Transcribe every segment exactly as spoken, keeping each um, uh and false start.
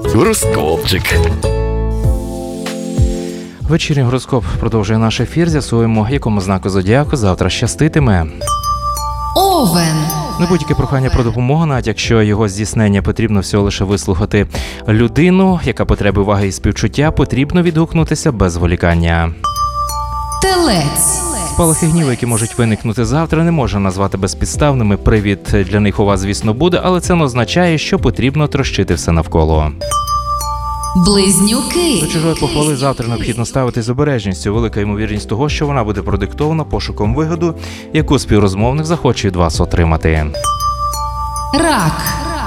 Гороскопчик. Вечірній гороскоп продовжує наш ефір. З'ясуємо, якому знаку зодіаку завтра щаститиме. Овен. На будь-яке прохання про допомогу, навіть якщо його здійснення потрібно всього лише вислухати людину, яка потребує уваги і співчуття, потрібно відгукнутися без зволікання. Телець. Спалахи гніву, які можуть виникнути завтра, не можна назвати безпідставними. Привід для них у вас, звісно, буде, але це не означає, що потрібно трощити все навколо. Близнюки. До чужої похвали завтра необхідно ставитись з обережністю. Велика ймовірність того, що вона буде продиктована пошуком вигоду, яку співрозмовник захоче від вас отримати. Рак.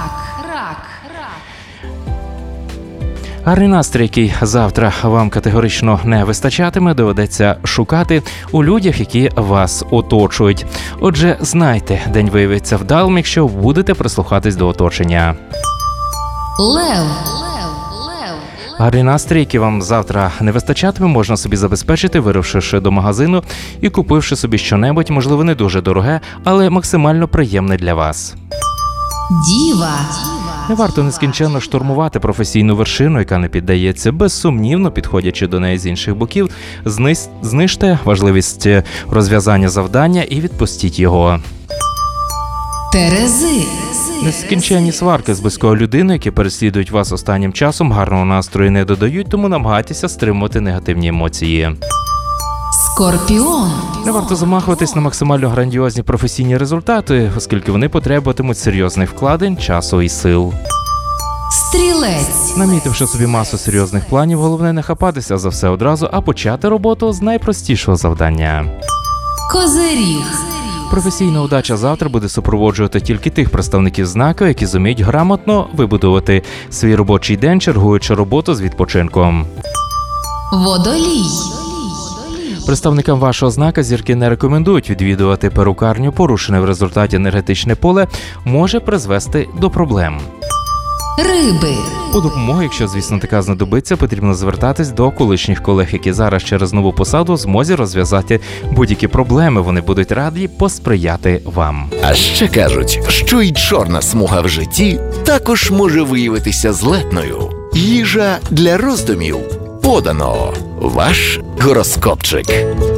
Гарний настрій, який завтра вам категорично не вистачатиме, доведеться шукати у людях, які вас оточують. Отже, знайте, день виявиться вдалим, якщо будете прислухатись до оточення. Лев. Гарний настрій, який вам завтра не вистачатиме, можна собі забезпечити, вирушивши до магазину і купивши собі щонебудь, можливо, не дуже дороге, але максимально приємне для вас. Діва. Не варто нескінченно штурмувати професійну вершину, яка не піддається. Безсумнівно, підходячи до неї з інших боків, зниз... знижте важливість розв'язання завдання і відпустіть його. Терези. Нескінченні сварки з близькою людиною, які переслідують вас останнім часом, гарного настрою не додають, тому намагайтеся стримувати негативні емоції. Скорпіон. Не варто замахуватись на максимально грандіозні професійні результати, оскільки вони потребуватимуть серйозних вкладень, часу і сил. Стрілець. Намітивши собі масу серйозних планів, головне не хапатися за все одразу, а почати роботу з найпростішого завдання. Козиріг. Професійна удача завтра буде супроводжувати тільки тих представників знаку, які зуміють грамотно вибудувати свій робочий день, чергуючи роботу з відпочинком. Водолій. Представникам вашого знака зірки не рекомендують відвідувати перукарню. Порушене в результаті енергетичне поле може призвести до проблем. Риби. По допомогу, якщо, звісно, така знадобиться, потрібно звертатись до колишніх колег, які зараз через нову посаду в змозі розв'язати будь-які проблеми. Вони будуть раді посприяти вам. А ще кажуть, що й чорна смуга в житті також може виявитися злетною. Їжа для роздумів. Подано. Ваш гороскопчик.